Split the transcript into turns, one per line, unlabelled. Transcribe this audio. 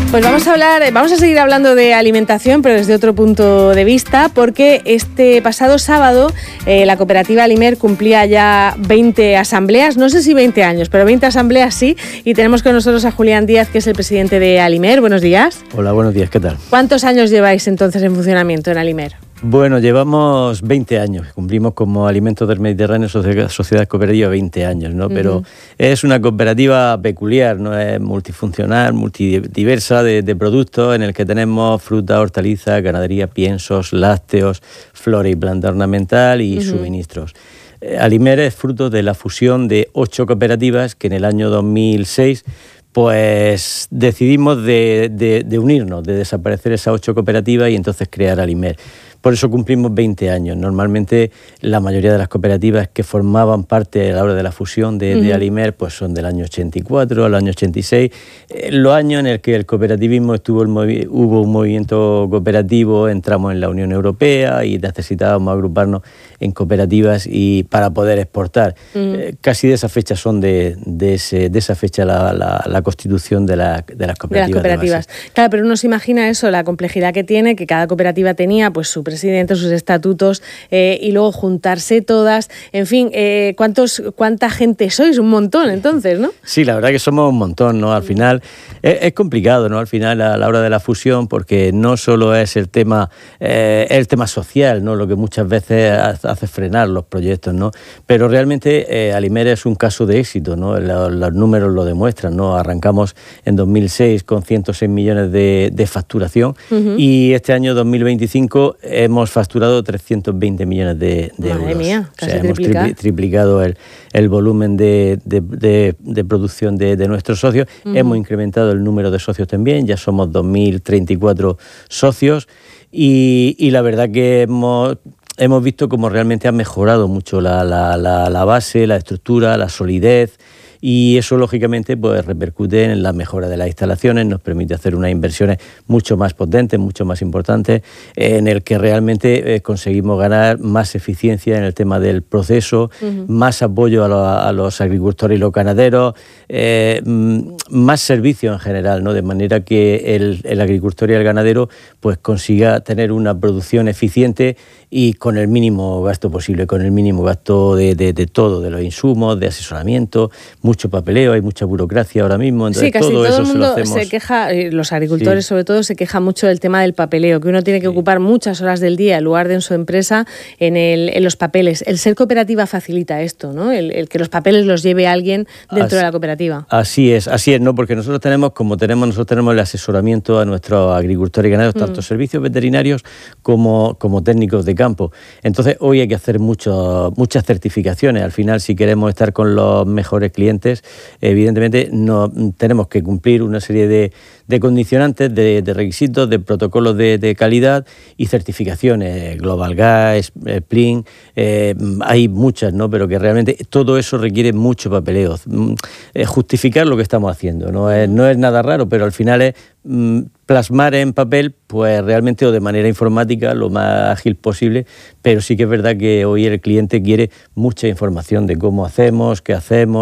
Pues vamos a seguir hablando de alimentación, pero desde otro punto de vista, porque este pasado sábado la cooperativa Alimer cumplía ya 20 asambleas, no sé si 20 años, pero 20 asambleas sí, y tenemos con nosotros a Julián Díaz, que es el presidente de Alimer. Buenos días.
Hola, buenos días, ¿qué tal?
¿Cuántos años lleváis entonces en funcionamiento en Alimer?
Bueno, llevamos 20 años, cumplimos como Alimentos del Mediterráneo Sociedad Cooperativa 20 años, ¿no? Pero es una cooperativa peculiar, ¿no? Es multifuncional, multidiversa de productos, en el que tenemos fruta, hortaliza, ganadería, piensos, lácteos, flora y planta ornamental y suministros. Alimer es fruto de la fusión de 8 cooperativas que en el año 2006 pues decidimos de unirnos, de desaparecer esas 8 cooperativas y entonces crear Alimer. Por eso cumplimos 20 años. Normalmente la mayoría de las cooperativas que formaban parte a la hora de la fusión de Alimer pues son del año 84 al año 86. Los años en el que el cooperativismo hubo un movimiento cooperativo, entramos en la Unión Europea y necesitábamos agruparnos en cooperativas y para poder exportar. Casi de esa fecha son de esa fecha la constitución de las cooperativas.
Claro, pero uno se imagina eso, la complejidad que tiene, que cada cooperativa tenía pues su presidente, sus estatutos y luego juntarse todas. En fin, ¿cuánta gente sois? Un montón, entonces, ¿no?
Sí, la verdad que somos un montón, ¿no? Al final es complicado, ¿no? Al final a la hora de la fusión, porque no solo es el tema social, ¿no? Lo que muchas veces hace frenar los proyectos, ¿no? Pero realmente Alimer es un caso de éxito, ¿no? Los números lo demuestran, ¿no? Arrancamos en 2006 con 106 millones de facturación y este año 2025 hemos facturado 320 millones de euros.
Madre mía, casi
hemos triplicado el volumen de producción de nuestros socios. Hemos incrementado el número de socios también, ya somos 2.034 socios y la verdad que hemos visto cómo realmente ha mejorado mucho la base, la estructura, la solidez. Y eso, lógicamente, pues repercute en la mejora de las instalaciones, nos permite hacer unas inversiones mucho más potentes, mucho más importantes, en el que realmente conseguimos ganar más eficiencia en el tema del proceso, más apoyo a los agricultores y los ganaderos, más servicio en general, ¿no? De manera que el agricultor y el ganadero pues consiga tener una producción eficiente y con el mínimo gasto posible, con el mínimo gasto de todo, de los insumos, de asesoramiento, mucho papeleo, hay mucha burocracia ahora mismo. Entonces,
sí, casi todo
eso
el mundo
se lo hacemos.
Se queja, los agricultores sobre todo, se quejan mucho del tema del papeleo, que uno tiene que ocupar muchas horas del día en lugar de en su empresa en los papeles. El ser cooperativa facilita esto, ¿no? El que los papeles los lleve alguien dentro de la cooperativa.
Así es, ¿no? Porque nosotros tenemos el asesoramiento a nuestros agricultores y ganaderos, tanto servicios veterinarios como técnicos de campo. Entonces, hoy hay que hacer muchas certificaciones. Al final, si queremos estar con los mejores clientes, evidentemente no tenemos que cumplir una serie de condicionantes, de requisitos, de protocolos de calidad y certificaciones, Global Gas, Plin, hay muchas, ¿no? Pero que realmente todo eso requiere mucho papeleo. Justificar lo que estamos haciendo, no es nada raro, pero al final es plasmar en papel, pues realmente o de manera informática, lo más ágil posible, pero sí que es verdad que hoy el cliente quiere mucha información de cómo hacemos, qué hacemos.